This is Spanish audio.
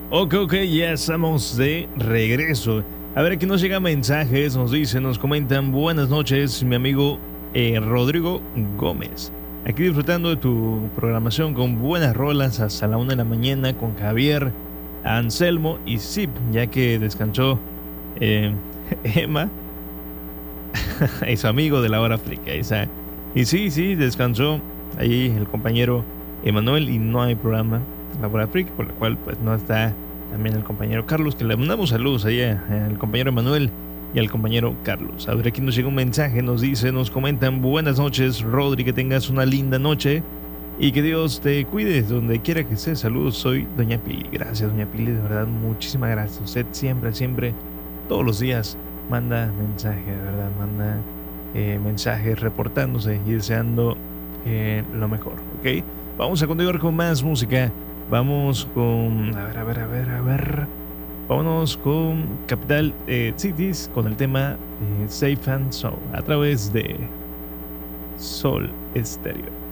Ok, ok, ya estamos de regreso. A ver, aquí nos llegan mensajes, nos dicen, nos comentan, buenas noches, mi amigo Rodrigo Gómez. Aquí disfrutando de tu programación con buenas rolas hasta la 1 de la mañana con Javier, Anselmo y Zip, ya que descansó eh, Emma y su amigo de la hora frica. Y sí, sí, descansó ahí el compañero Emanuel y no hay programa la hora frica, por lo cual pues no está también el compañero Carlos, que le mandamos saludos ahí al compañero Emanuel y al compañero Carlos. A ver, aquí nos llega un mensaje, nos dice, nos comentan, buenas noches, Rodri, que tengas una linda noche y que Dios te cuide donde quiera que estés. Saludos, soy Doña Pili. Gracias, Doña Pili, de verdad, muchísimas gracias. Usted siempre, siempre, todos los días manda mensaje, de verdad, manda mensajes reportándose y deseando lo mejor, ¿ok? Vamos a continuar con más música. Vamos con... A ver. Vámonos con Capital Cities con el tema Safe and Sound a través de Sol Estéreo.